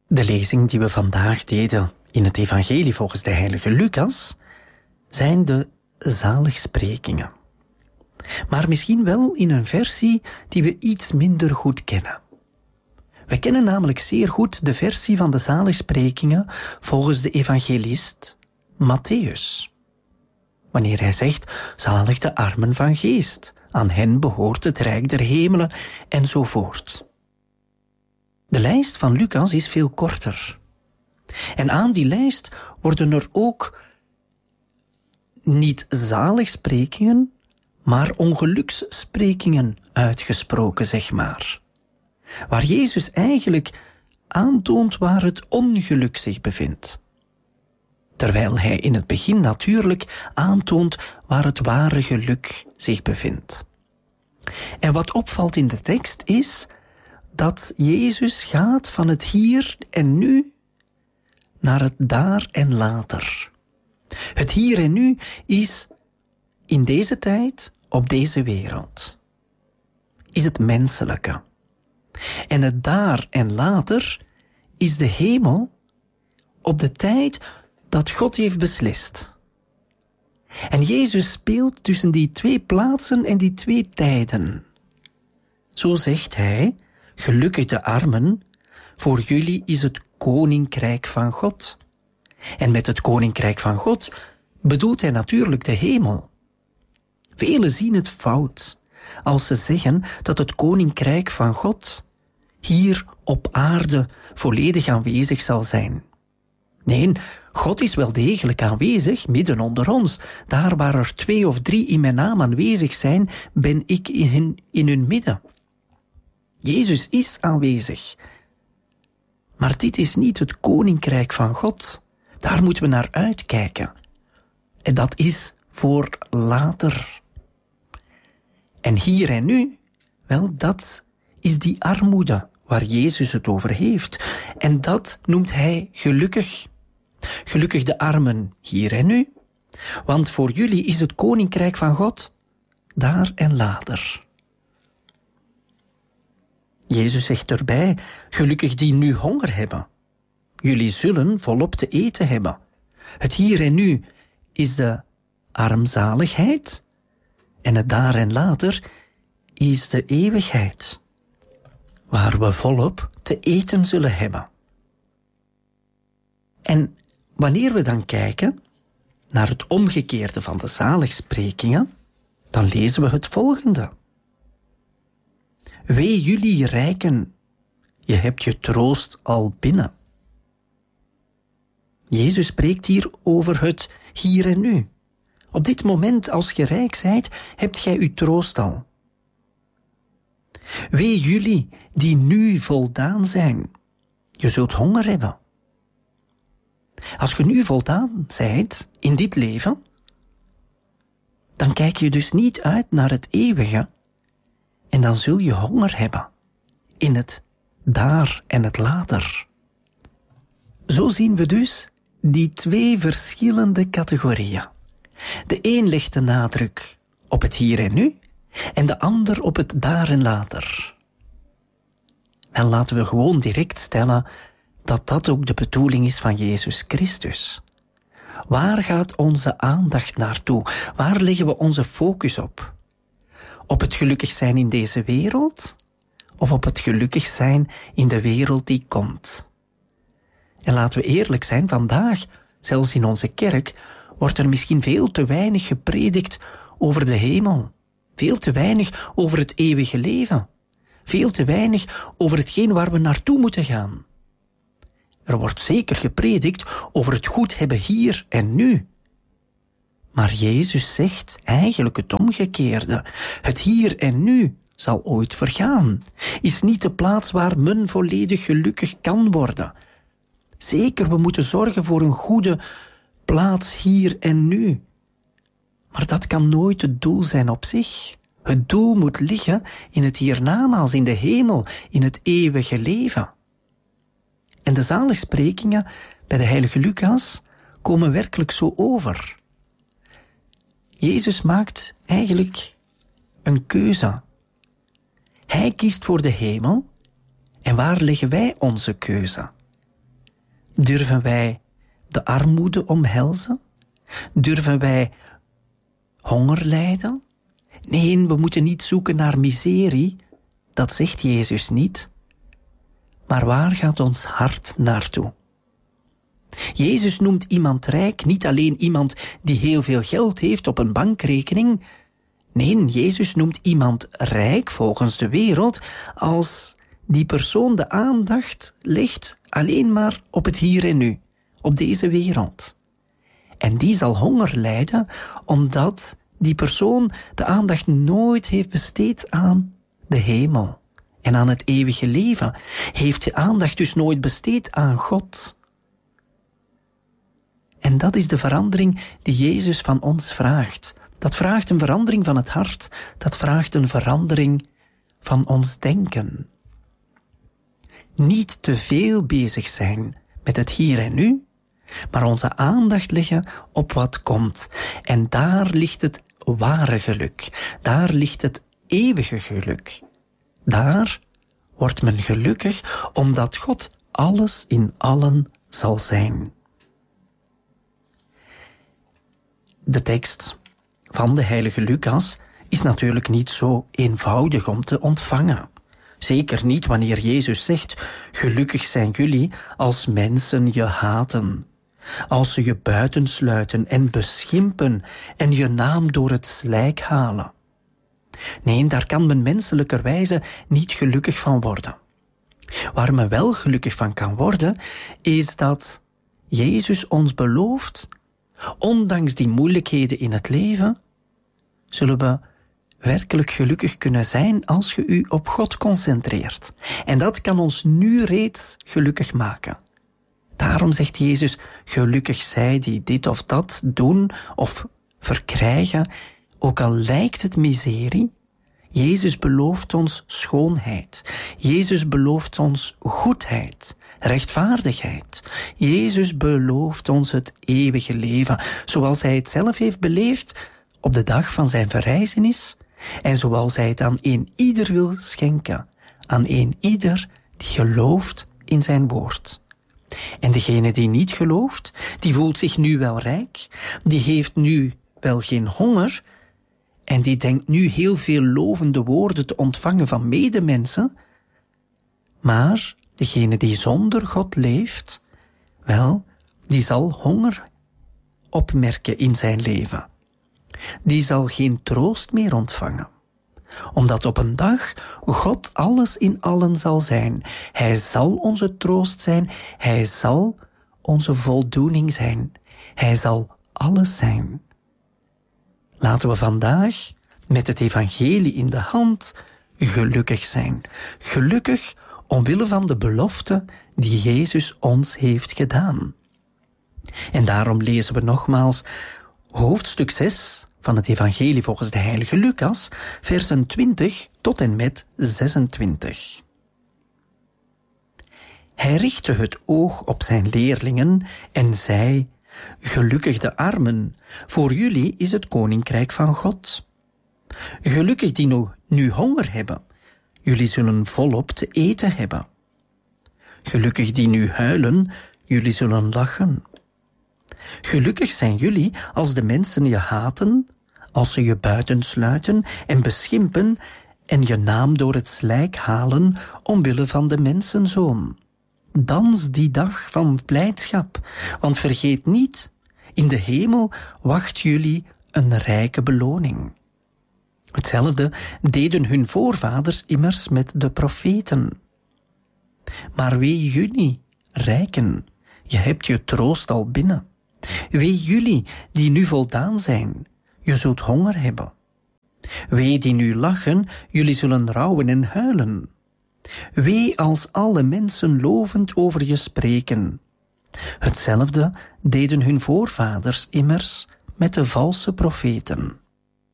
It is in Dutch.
De lezing die we vandaag deden in het evangelie volgens de heilige Lucas zijn de zaligsprekingen. Maar misschien wel in een versie die we iets minder goed kennen. We kennen namelijk zeer goed de versie van de zaligsprekingen volgens de evangelist Mattheüs. Wanneer hij zegt, zalig de armen van geest, aan hen behoort het rijk der hemelen, enzovoort. De lijst van Lucas is veel korter. En aan die lijst worden er ook niet zaligsprekingen, maar ongelukssprekingen uitgesproken, zeg maar. Waar Jezus eigenlijk aantoont waar het ongeluk zich bevindt. Terwijl hij in het begin natuurlijk aantoont waar het ware geluk zich bevindt. En wat opvalt in de tekst is dat Jezus gaat van het hier en nu naar het daar en later. Het hier en nu is in deze tijd, op deze wereld. Is het menselijke. En het daar en later is de hemel op de tijd dat God heeft beslist. En Jezus speelt tussen die twee plaatsen en die twee tijden. Zo zegt hij, gelukkig de armen, voor jullie is het koninkrijk van God. En met het koninkrijk van God bedoelt hij natuurlijk de hemel. Velen zien het fout als ze zeggen dat het koninkrijk van God hier op aarde volledig aanwezig zal zijn. Nee, God is wel degelijk aanwezig, midden onder ons. Daar waar er 2 of 3 in mijn naam aanwezig zijn, ben ik in hun midden. Jezus is aanwezig. Maar dit is niet het koninkrijk van God. Daar moeten we naar uitkijken. En dat is voor later. En hier en nu, wel, dat is die armoede waar Jezus het over heeft. En dat noemt hij gelukkig. Gelukkig de armen hier en nu, want voor jullie is het koninkrijk van God daar en later. Jezus zegt erbij, gelukkig die nu honger hebben. Jullie zullen volop te eten hebben. Het hier en nu is de armzaligheid en het daar en later is de eeuwigheid, waar we volop te eten zullen hebben. En wanneer we dan kijken naar het omgekeerde van de zaligsprekingen, dan lezen we het volgende. Wee jullie rijken, je hebt je troost al binnen. Jezus spreekt hier over het hier en nu. Op dit moment, als je rijk zijt, hebt gij uw troost al. Wee jullie die nu voldaan zijn, je zult honger hebben. Als je nu voldaan zijt in dit leven, dan kijk je dus niet uit naar het eeuwige en dan zul je honger hebben in het daar en het later. Zo zien we dus die 2 verschillende categorieën. De een legt de nadruk op het hier en nu en de ander op het daar en later. En laten we gewoon direct stellen dat dat ook de bedoeling is van Jezus Christus. Waar gaat onze aandacht naartoe? Waar leggen we onze focus op? Op het gelukkig zijn in deze wereld? Of op het gelukkig zijn in de wereld die komt? En laten we eerlijk zijn, vandaag, zelfs in onze kerk, wordt er misschien veel te weinig gepredikt over de hemel. Veel te weinig over het eeuwige leven. Veel te weinig over hetgeen waar we naartoe moeten gaan. Er wordt zeker gepredikt over het goed hebben hier en nu. Maar Jezus zegt eigenlijk het omgekeerde. Het hier en nu zal ooit vergaan. Is niet de plaats waar men volledig gelukkig kan worden. Zeker, we moeten zorgen voor een goede plaats hier en nu. Maar dat kan nooit het doel zijn op zich. Het doel moet liggen in het hiernamaals, in de hemel, in het eeuwige leven. En de zaligsprekingen bij de heilige Lucas komen werkelijk zo over. Jezus maakt eigenlijk een keuze. Hij kiest voor de hemel. En waar leggen wij onze keuze? Durven wij de armoede omhelzen? Durven wij honger lijden? Nee, we moeten niet zoeken naar miserie. Dat zegt Jezus niet. Maar waar gaat ons hart naartoe? Jezus noemt iemand rijk niet alleen iemand die heel veel geld heeft op een bankrekening. Nee, Jezus noemt iemand rijk volgens de wereld als die persoon de aandacht legt alleen maar op het hier en nu, op deze wereld. En die zal honger lijden omdat die persoon de aandacht nooit heeft besteed aan de hemel en aan het eeuwige leven. Heeft de aandacht dus nooit besteed aan God. En dat is de verandering die Jezus van ons vraagt. Dat vraagt een verandering van het hart. Dat vraagt een verandering van ons denken. Niet te veel bezig zijn met het hier en nu, maar onze aandacht leggen op wat komt. En daar ligt het ware geluk. Daar ligt het eeuwige geluk. Daar wordt men gelukkig omdat God alles in allen zal zijn. De tekst van de heilige Lucas is natuurlijk niet zo eenvoudig om te ontvangen. Zeker niet wanneer Jezus zegt: gelukkig zijn jullie als mensen je haten, als ze je buitensluiten en beschimpen en je naam door het slijk halen. Nee, daar kan men menselijkerwijze niet gelukkig van worden. Waar men wel gelukkig van kan worden, is dat Jezus ons belooft: ondanks die moeilijkheden in het leven, zullen we werkelijk gelukkig kunnen zijn als je u op God concentreert. En dat kan ons nu reeds gelukkig maken. Daarom zegt Jezus: gelukkig zij die dit of dat doen of verkrijgen, ook al lijkt het miserie. Jezus belooft ons schoonheid. Jezus belooft ons goedheid, rechtvaardigheid. Jezus belooft ons het eeuwige leven, zoals hij het zelf heeft beleefd op de dag van zijn verrijzenis en zoals hij het aan een ieder wil schenken, aan een ieder die gelooft in zijn woord. En degene die niet gelooft, die voelt zich nu wel rijk, die heeft nu wel geen honger en die denkt nu heel veel lovende woorden te ontvangen van medemensen, maar degene die zonder God leeft, wel, die zal honger opmerken in zijn leven. Die zal geen troost meer ontvangen, omdat op een dag God alles in allen zal zijn. Hij zal onze troost zijn, hij zal onze voldoening zijn, hij zal alles zijn. Laten we vandaag met het evangelie in de hand gelukkig zijn. Gelukkig omwille van de belofte die Jezus ons heeft gedaan. En daarom lezen we nogmaals hoofdstuk 6 van het evangelie volgens de heilige Lucas, versen 20 tot en met 26. Hij richtte het oog op zijn leerlingen en zei: gelukkig de armen, voor jullie is het koninkrijk van God. Gelukkig die nu honger hebben, jullie zullen volop te eten hebben. Gelukkig die nu huilen, jullie zullen lachen. Gelukkig zijn jullie als de mensen je haten, als ze je buitensluiten en beschimpen en je naam door het slijk halen omwille van de mensenzoon. Dans die dag van blijdschap, want vergeet niet, in de hemel wacht jullie een rijke beloning. Hetzelfde deden hun voorvaders immers met de profeten. Maar wee jullie, rijken, je hebt je troost al binnen. Wee jullie die nu voldaan zijn, je zult honger hebben. Wee die nu lachen, jullie zullen rouwen en huilen. Wee als alle mensen lovend over je spreken. Hetzelfde deden hun voorvaders immers met de valse profeten.